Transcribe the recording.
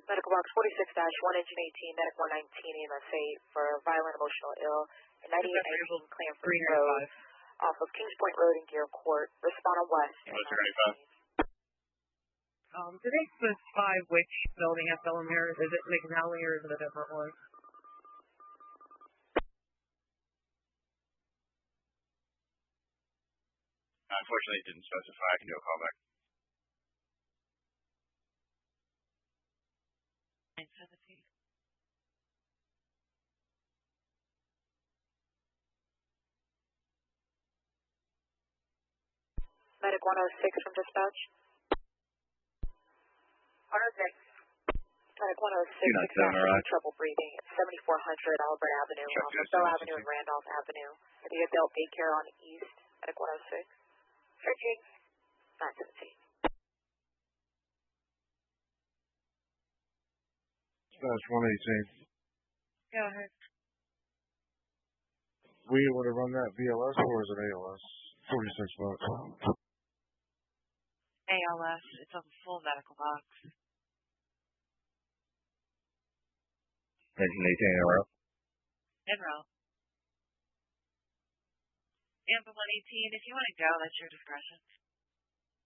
Medical box 46-1 engine 18, medic 119 EMS 8 for violent emotional ill, and 9819 Clanford Road off of Kings Point Road in Gear Court. Respond on West. Do they specify which building has fellow mirrors? Is it McNally or is it a different one? Unfortunately, it didn't specify. I can do a callback. 917. Medic 106 from dispatch. 106. Medic 106, experiencing trouble breathing at 7400 Albert Avenue, off of Bell Avenue and Randolph Avenue, at the adult daycare on East. Medic 106. 917. Dispatch 118. Go ahead. We able to run that BLS or is it ALS? $46. ALS. It's on the full medical box. Engine 18 in row. In row. Amber 118, if you want to go, that's your discretion.